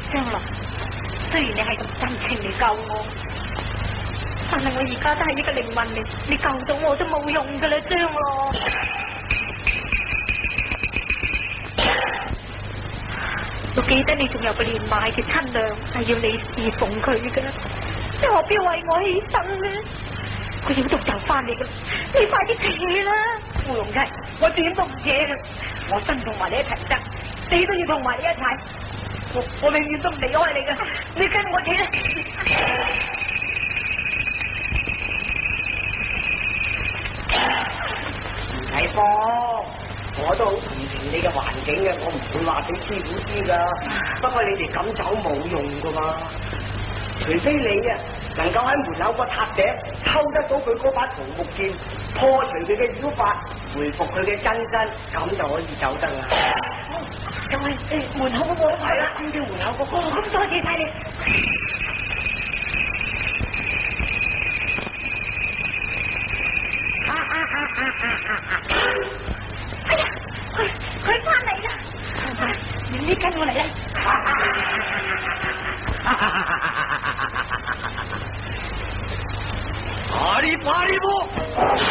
張龍，雖然你係咁真情嚟救我，但係我而家都係一個靈魂嚟，你救到我都冇用噶啦，張龍。我記得你仲有個年邁嘅親娘係要你侍奉佢噶，你何必為我犧牲呢？佢要動就翻嚟噶，你快啲扯啦！芙蓉姐，我點都唔扯啦，我真同埋你一齊得，你都要同埋你一齊，我永遠都唔離開你噶，你跟我扯啦！ 唔使慌，我都好同情你嘅環境嘅，我唔會話俾師傅知噶。不過你哋咁走冇用噶嘛，除非你啊能夠喺門口個塔頂抽得到佢嗰把桃木劍，破除佢嘅妖法，回復佢嘅真身，咁就可以走得啦。 咁係門口嗰個係啦，咁叫門口嗰個，咁多謝晒你。哎呀，佢翻嚟啦！你跟我嚟啦！ 阿里巴里布！